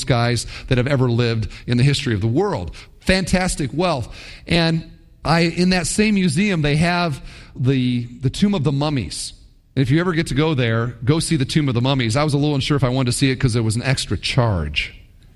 wealthiest guys that have ever lived in the history of the world. Fantastic wealth. And in that same museum, they have the Tomb of the Mummies. And if you ever get to go there, go see the Tomb of the Mummies. I was a little unsure if I wanted to see it because there was an extra charge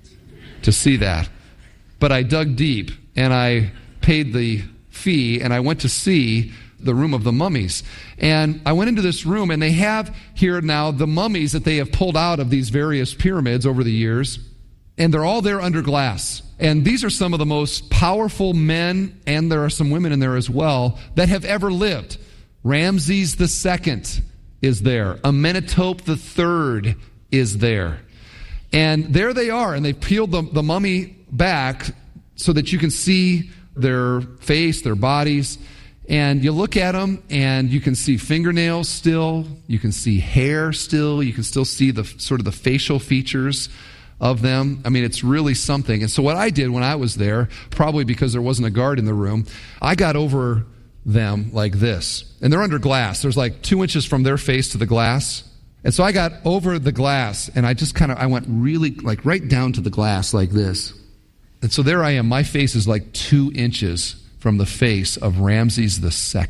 to see that. But I dug deep, and I paid the fee, and I went to see the Room of the Mummies. And I went into this room, and they have here now the mummies that they have pulled out of these various pyramids over the years, and they're all there under glass. And these are some of the most powerful men, and there are some women in there as well, that have ever lived. Ramses II is there. Amenhotep III is there. And there they are, and they've peeled the mummy back so that you can see their face, their bodies. And you look at them, and you can see fingernails still, you can see hair still, you can still see the sort of the facial features of them. I mean, it's really something. And so what I did when I was there, probably because there wasn't a guard in the room, I got over them like this. And they're under glass. There's like 2 inches from their face to the glass. And so I got over the glass, and I went really like right down to the glass like this. And so there I am. My face is like 2 inches from the face of Ramses II.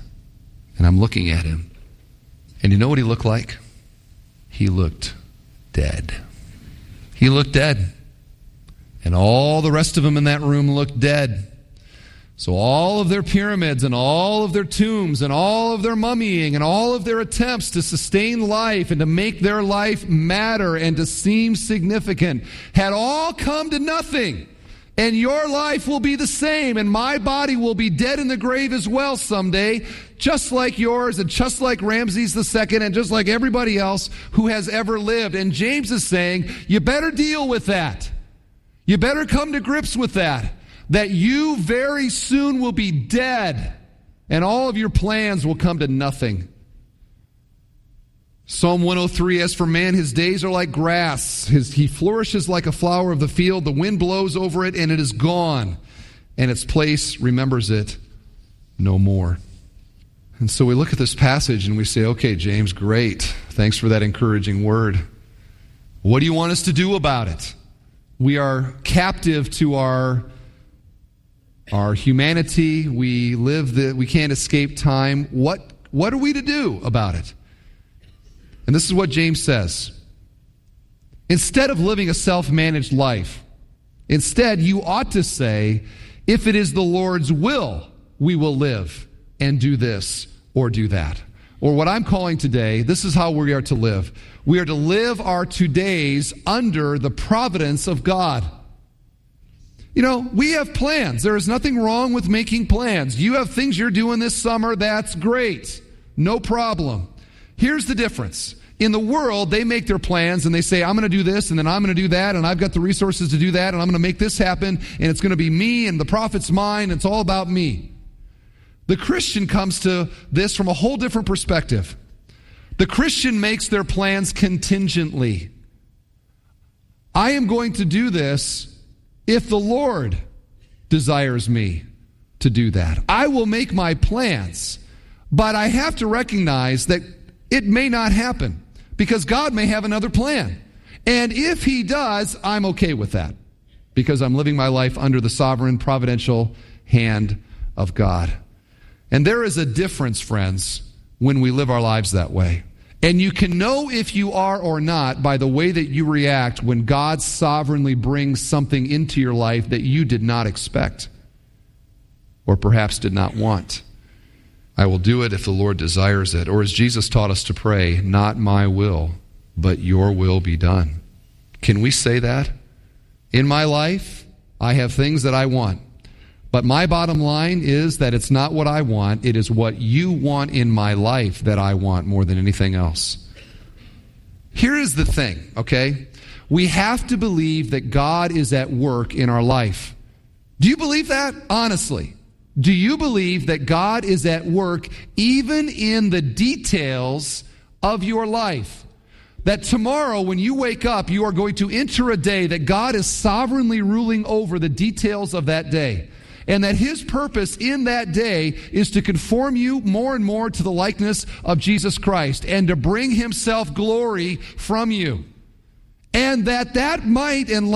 And I'm looking at him. And you know what he looked like? He looked dead. He looked dead. And all the rest of them in that room looked dead. So all of their pyramids and all of their tombs and all of their mummying and all of their attempts to sustain life and to make their life matter and to seem significant had all come to nothing. And your life will be the same, and my body will be dead in the grave as well someday, just like yours and just like Ramses II and just like everybody else who has ever lived. And James is saying, you better deal with that. You better come to grips with that you very soon will be dead, and all of your plans will come to nothing. Psalm 103, as for man, his days are like grass. He flourishes like a flower of the field. The wind blows over it, and it is gone, and its place remembers it no more. And so we look at this passage, and we say, okay, James, great. Thanks for that encouraging word. What do you want us to do about it? We are captive to our humanity. We can't escape time. What are we to do about it? And this is what James says. Instead of living a self-managed life, instead you ought to say, if it is the Lord's will, we will live and do this or do that. Or what I'm calling today, this is how we are to live. We are to live our todays under the providence of God. You know, we have plans. There is nothing wrong with making plans. You have things you're doing this summer, that's great. No problem. Here's the difference. In the world, they make their plans and they say, I'm going to do this and then I'm going to do that and I've got the resources to do that and I'm going to make this happen and it's going to be me and the profit's mine. It's all about me. The Christian comes to this from a whole different perspective. The Christian makes their plans contingently. I am going to do this if the Lord desires me to do that. I will make my plans, but I have to recognize that it may not happen because God may have another plan. And if He does, I'm okay with that because I'm living my life under the sovereign, providential hand of God. And there is a difference, friends, when we live our lives that way. And you can know if you are or not by the way that you react when God sovereignly brings something into your life that you did not expect or perhaps did not want. I will do it if the Lord desires it. Or as Jesus taught us to pray, not my will, but your will be done. Can we say that? In my life, I have things that I want. But my bottom line is that it's not what I want. It is what you want in my life that I want more than anything else. Here is the thing, okay? We have to believe that God is at work in our life. Do you believe that? Honestly. Do you believe that God is at work even in the details of your life? That tomorrow when you wake up, you are going to enter a day that God is sovereignly ruling over the details of that day. And that His purpose in that day is to conform you more and more to the likeness of Jesus Christ and to bring Himself glory from you. And that might and